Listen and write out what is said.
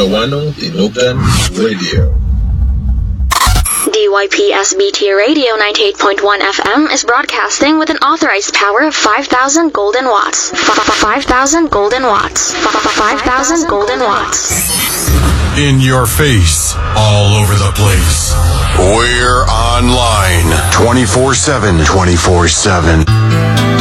Tawano Tinugan Radio. DYPSBT Radio 98.1 FM is broadcasting with an authorized power of 5,000 golden watts. 5,000 golden watts. 5,000 golden watts. In your face, all over the place. We're online 24/7.